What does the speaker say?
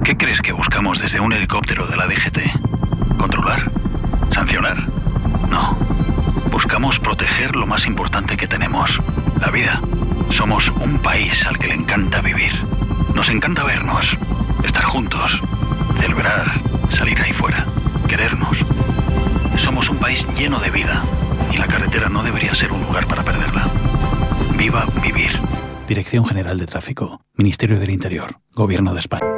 ¿Qué crees que buscamos desde un helicóptero de la DGT? ¿Controlar? ¿Sancionar? No. Buscamos proteger lo más importante que tenemos, la vida. Somos un país al que le encanta vivir. Nos encanta vernos, estar juntos, celebrar, salir ahí fuera, querernos. Somos un país lleno de vida y la carretera no debería ser un lugar para perderla. Viva vivir. Dirección General de Tráfico, Ministerio del Interior, Gobierno de España.